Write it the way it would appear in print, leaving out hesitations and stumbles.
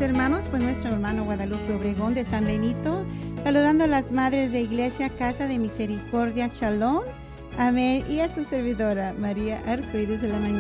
hermanos, pues nuestro hermano Guadalupe Obregón de San Benito, saludando a las madres de Iglesia Casa de Misericordia Shalom, amén, y a su servidora María Arcoíris de la Mañana.